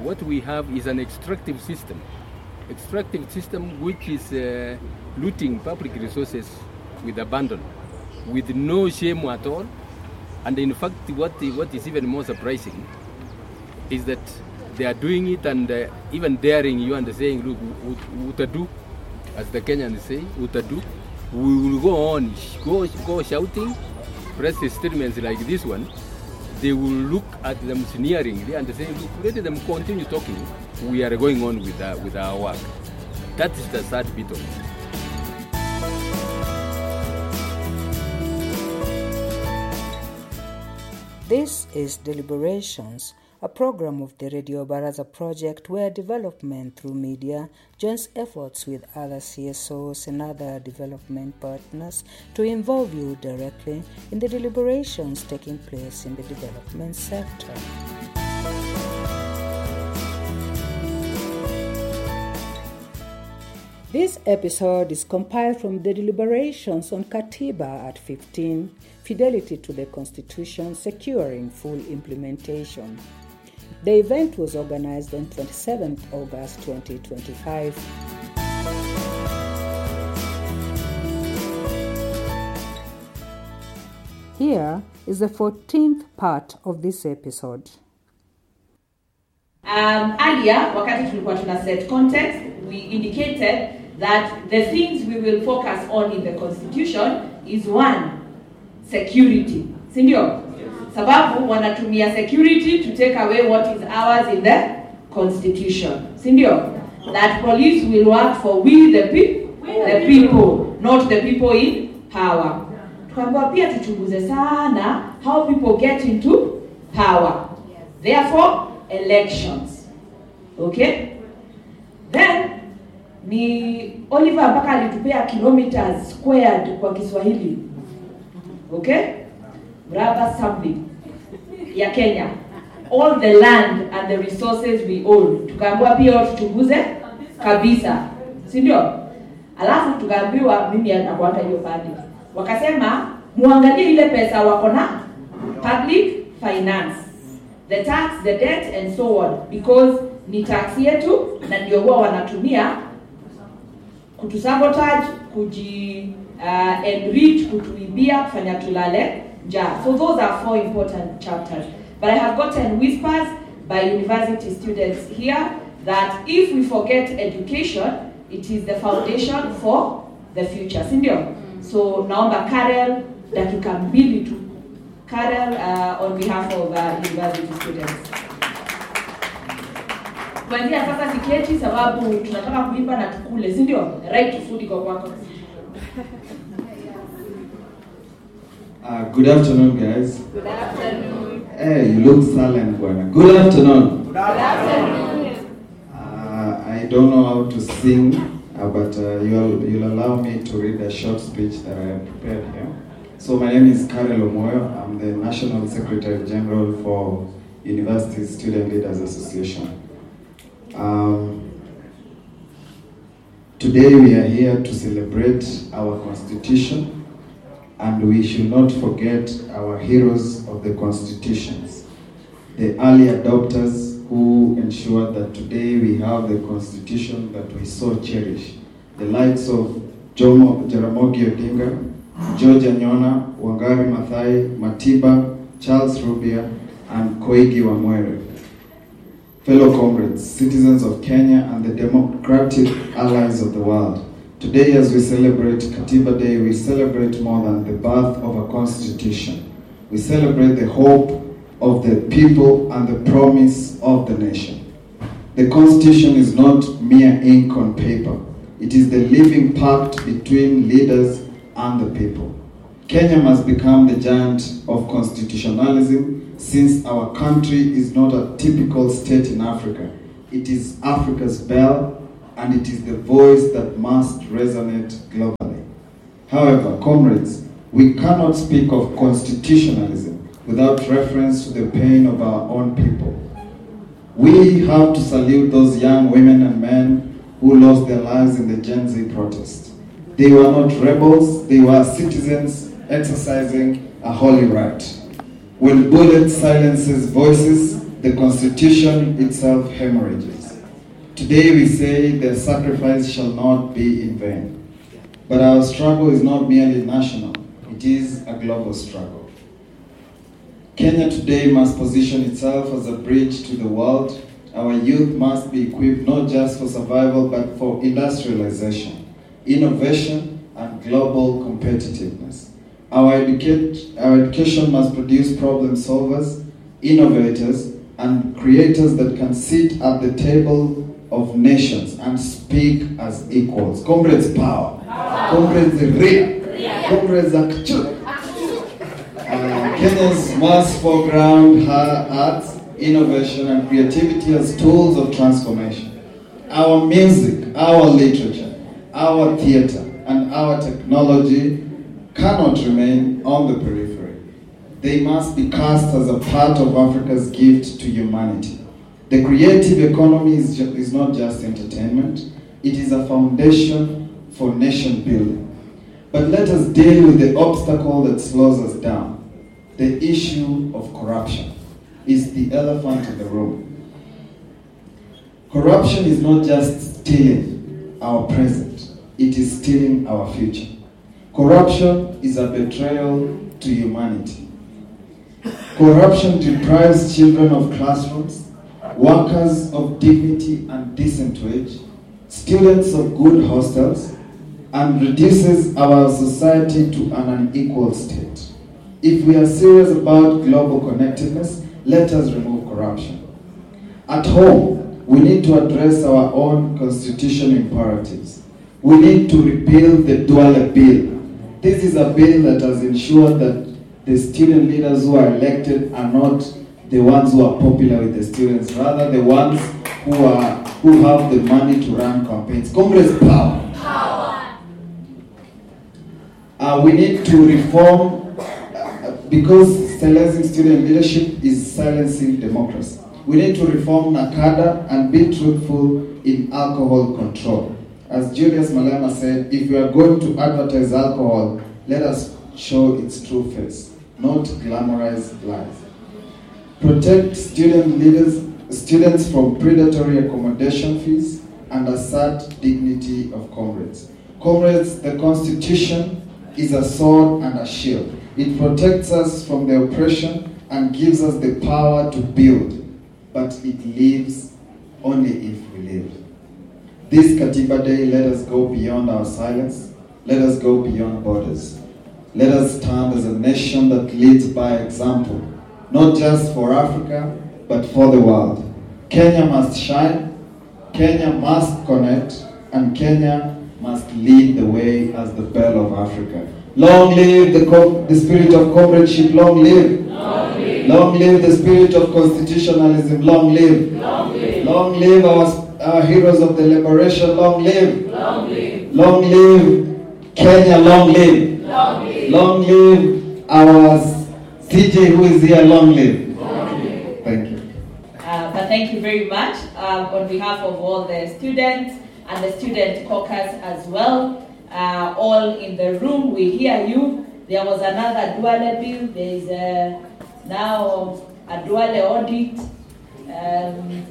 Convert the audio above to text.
what we have is an extractive system which is looting public resources with abandon, with no shame at all. And in fact, what is even more surprising is that they are doing it and even daring you and saying, look, utadu, as the Kenyans say, utadu. We will go on, go shouting, press statements like this one. They will look at them sneeringly and say, look, let them continue talking. We are going on with our work. That is the sad bit of it. This is Deliberations, a program of the Radio Baraza project where development through media joins efforts with other CSOs and other development partners to involve you directly in the deliberations taking place in the development sector. This episode is compiled from the deliberations on Katiba at 15, Fidelity to the Constitution, Securing Full Implementation. The event was organized on 27 August 2025. Here is the 14th part of this episode. Earlier, wakati tulikuwa tuna set context, we indicated that the things we will focus on in the constitution is one, security. Sindio? Sababu wanatumia security to take away what is ours in the constitution. Sindio? That police will work for we the people, not the people in power. Tukambiwa pia tuchunguze sana how people get into power. Therefore, elections. Okay? Then ni Oliver mpaka alitupea kilometers squared kwa Kiswahili. Okay? Rubber sampling ya Kenya. All the land and the resources we own. Tukaambiwa pia tuchunguze kabisa. Si ndio? Alafu tukaambiwa mimi nakuanga hiyo padi. Wakasema muangalie ile pesa wako na public finance. The tax, the debt and so on, because ni tax yetu na ndio huwa wanatumia kutusabotage, enrich, kutuibia, kufanya tulale njaa. So those are 4 important chapters. But I have gotten whispers by university students here that if we forget education, it is the foundation for the future. Sindio? So naomba Karel dakika mbili tu. Karel, on behalf of university students. Kuanzia sasa siketi sababu tunataka kuimba na tukule, si ndio? Right to food iko kwako. Good afternoon, guys. Good afternoon. Hey, you look silent, bwana. Good afternoon. Good afternoon. I don't know how to sing, but you'll allow me to read a short speech that I have prepared here. So my name is Karel Omoyo. I'm the National Secretary General for University Student Leaders Association. Today we are here to celebrate our Constitution, and we should not forget our heroes of the Constitutions, the early adopters who ensured that today we have the Constitution that we so cherish, the likes of Jaramogi Odinga, George Anyona, Wangari Maathai, Matiba, Charles Rubia, and Koigi Wamwere. Fellow comrades, citizens of Kenya and the democratic allies of the world, today as we celebrate Katiba Day, we celebrate more than the birth of a constitution. We celebrate the hope of the people and the promise of the nation. The constitution is not mere ink on paper. It is the living pact between leaders and the people. Kenya must become the giant of constitutionalism, since our country is not a typical state in Africa. It is Africa's bell, and it is the voice that must resonate globally. However, comrades, we cannot speak of constitutionalism without reference to the pain of our own people. We have to salute those young women and men who lost their lives in the Gen Z protest. They were not rebels, they were citizens exercising a holy right. When bullet silences voices, the Constitution itself hemorrhages. Today we say the sacrifice shall not be in vain. But our struggle is not merely national, it is a global struggle. Kenya today must position itself as a bridge to the world. Our youth must be equipped not just for survival but for industrialization, innovation, and global competitiveness. Our education must produce problem solvers, innovators, and creators that can sit at the table of nations and speak as equals. Comrades power. Comrades real. Comrades actual. Kenyans must foreground her arts, innovation, and creativity as tools of transformation. Our music, our literature, our theater, and our technology cannot remain on the periphery. They must be cast as a part of Africa's gift to humanity. The creative economy is not just entertainment, it is a foundation for nation building. But let us deal with the obstacle that slows us down. The issue of corruption is the elephant in the room. Corruption is not just stealing our present, it is stealing our future. Corruption is a betrayal to humanity. Corruption deprives children of classrooms, workers of dignity and decent wage, students of good hostels, and reduces our society to an unequal state. If we are serious about global connectedness, let us remove corruption. At home, we need to address our own constitutional imperatives. We need to repeal the Duale Bill. This is a bill that has ensured that the student leaders who are elected are not the ones who are popular with the students, rather the ones who have the money to run campaigns. Comrades power. We need to reform because silencing student leadership is silencing democracy. We need to reform NACADA and be truthful in alcohol control. As Julius Malema said, if we are going to advertise alcohol, let us show its true face, not glamorize lies. Protect students from predatory accommodation fees and assert dignity of comrades. Comrades, the Constitution is a sword and a shield. It protects us from the oppression and gives us the power to build, but it lives only if we live. This Katiba Day, let us go beyond our silence. Let us go beyond borders. Let us stand as a nation that leads by example, not just for Africa, but for the world. Kenya must shine, Kenya must connect, and Kenya must lead the way as the bell of Africa. Long live the spirit of comradeship, long live. Long live. Long live the spirit of constitutionalism, long live. Long live. Long live our heroes of the liberation, long live. Long live. Long live Kenya, long live. Long live. Long live our CJ who is here, long live. Long live. Thank you. But thank you very much on behalf of all the students and the student caucus as well. All in the room, we hear you. There was another Duale bill. There is now a Duale audit.